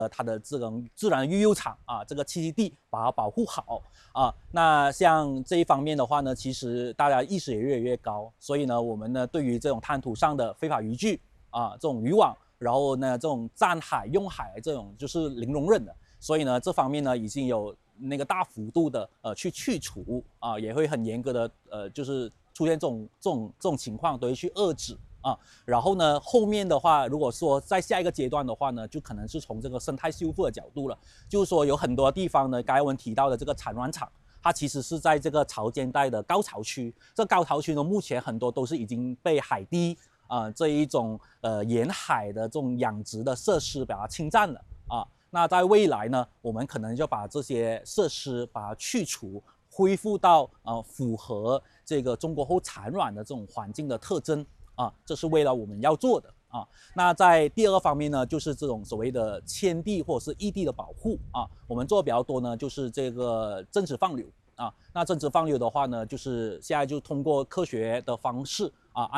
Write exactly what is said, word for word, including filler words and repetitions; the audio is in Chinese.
呃它的这种自然育幼场啊，这个栖息地把它保护好啊。那像这一方面的话呢，其实大家意识也越来越高，所以呢，我们呢对于这种滩涂上的非法渔具啊，这种渔网，然后呢这种占海用海这种就是零容忍的，所以呢这方面呢已经有那个大幅度的呃去去除啊，也会很严格的呃就是出现这种这种这种情况都会去遏制。啊，然后呢，后面的话，如果说在下一个阶段的话呢，就可能是从这个生态修复的角度了，就是说有很多地方呢，刚才我们提到的这个产卵场，它其实是在这个潮间带的高潮区，这高潮区呢，目前很多都是已经被海堤啊、呃、这一种呃沿海的这种养殖的设施把它侵占了啊。那在未来呢，我们可能就把这些设施把它去除，恢复到呃符合这个中国后产卵的这种环境的特征。啊，这是为了我们要做的啊。那在第二个方面呢，就是这种所谓的迁地或者是异地的保护啊，我们做的比较多呢，就是这个正式放流啊。那正式放流的话呢，就是现在就通过科学的方式啊。